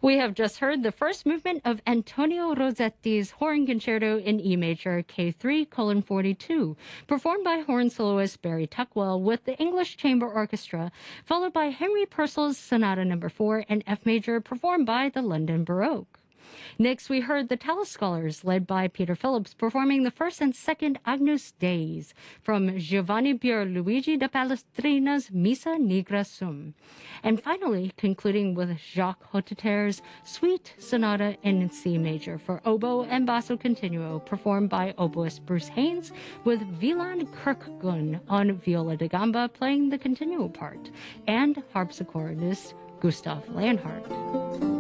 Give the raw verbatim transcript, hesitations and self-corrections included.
We have just heard the first movement of Antonio Rossetti's Horn Concerto in E major, K three, colon forty-two, performed by horn soloist Barry Tuckwell with the English Chamber Orchestra, followed by Henry Purcell's Sonata number four in F major, performed by the London Baroque. Next, we heard the Tallis Scholars, led by Peter Phillips, performing the first and second Agnus Deis from Giovanni Pierluigi da Palestrina's Missa Nigra Sum. And finally, concluding with Jacques Hotteterre's Suite Sonata in C major for oboe and basso continuo, performed by oboist Bruce Haynes, with Wieland Kirkgun on viola da gamba playing the continuo part, and harpsichordist Gustav Leonhardt.